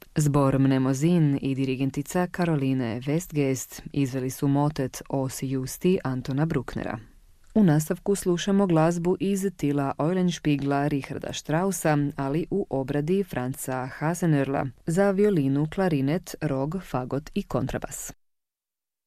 Zbor Mnemozin i dirigentica Karoline Westgeest izveli su motet Os Justi Antona Brucknera. U nastavku slušamo glazbu iz Tila Eulenspiegla Richarda Straussa, ali u obradi Franza Hasenörla za violinu, klarinet, rog, fagot i kontrabas.